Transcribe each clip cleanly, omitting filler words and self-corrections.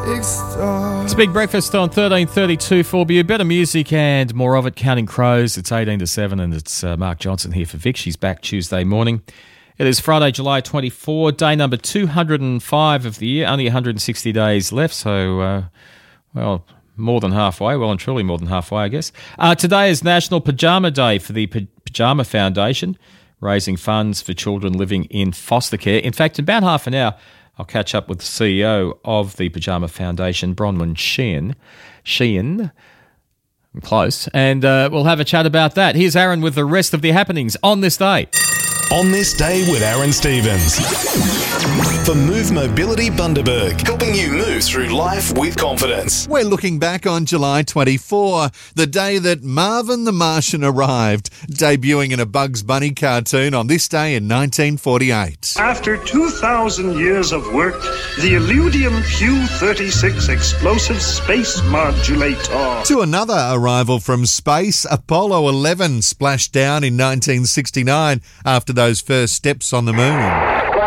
It's a big breakfast on 1332 for you. Better music and more of it. Counting Crows. It's 18 to 7 and it's Mark Johnson here for Vic. She's back Tuesday morning. It is Friday, July 24, day number 205 of the year. Only 160 days left, so, more than halfway. Well and truly more than halfway, I guess. Today is National Pyjama Day for the Pyjama Foundation, raising funds for children living in foster care. In fact, in about half an hour, I'll catch up with the CEO of the Pyjama Foundation, Bronwyn Sheehan. I'm close. And we'll have a chat about that. Here's Aaron with the rest of the happenings on this day. On this day with Aaron Stevens. For Move Mobility Bundaberg, helping you move through life with confidence. We're looking back on July 24, the day that Marvin the Martian arrived, debuting in a Bugs Bunny cartoon on this day in 1948. After 2,000 years of work, the Illudium Q-36 explosive space modulator. To another arrival from space, Apollo 11 splashed down in 1969 after those first steps on the moon.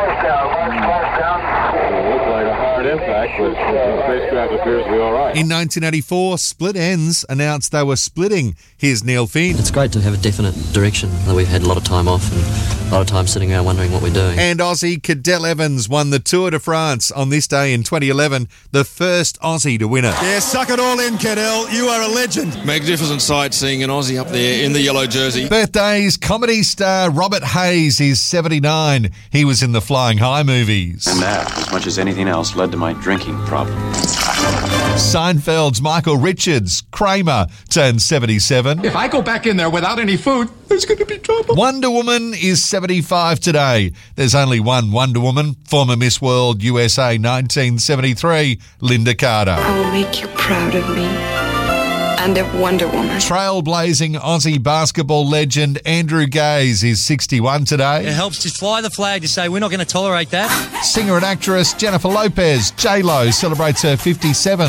In 1984, Split Enz announced they were splitting. Here's Neil Finn. It's great to have a definite direction. We've had a lot of time off and a lot of time sitting around wondering what we're doing. And Aussie Cadel Evans won the Tour de France on this day in 2011, the first Aussie to win it. Yeah, suck it all in, Cadel. You are a legend. Magnificent sight seeing an Aussie up there in the yellow jersey. Birthdays, comedy star Robert Hayes is 79. He was in the Flying High movies. And that, as much as anything else, led to my drinking problem. Seinfeld's Michael Richards, Kramer, turned 77. If I go back in there without any food, there's going to be trouble. Wonder Woman is 75 today. There's only one Wonder Woman, former Miss World USA 1973, Linda Carter. I will make you proud of me. And of Wonder Woman. Trailblazing Aussie basketball legend Andrew Gaze is 61 today. It helps to fly the flag to say we're not going to tolerate that. Singer and actress Jennifer Lopez, J-Lo, celebrates her 57.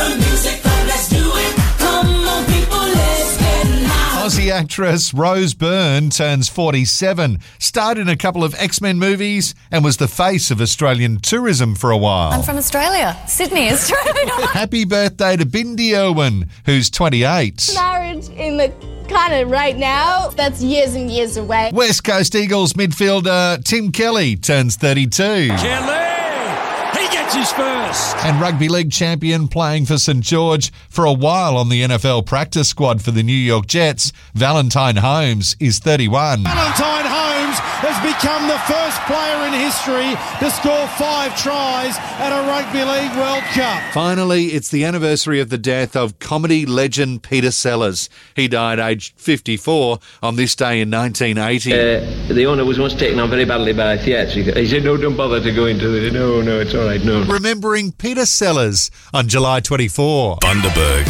Aussie actress Rose Byrne turns 47, starred in a couple of X-Men movies and was the face of Australian tourism for a while. I'm from Australia, Sydney, Australia. Happy birthday to Bindi Irwin, who's 28. Marriage in the kind of right now, that's years and years away. West Coast Eagles midfielder Tim Kelly turns 32. Kelly! He gets his first. And rugby league champion playing for St George for a while on the NFL practice squad for the New York Jets, Valentine Holmes is 31. Valentine Holmes has become the first player in history to score 5 tries at a Rugby League World Cup. Finally, it's the anniversary of the death of comedy legend Peter Sellers. He died aged 54 on this day in 1980. The owner was once taken on very badly by a theatre. He said, no, don't bother to go into it. No, it's all right, no. Remembering Peter Sellers on July 24. Bundaberg.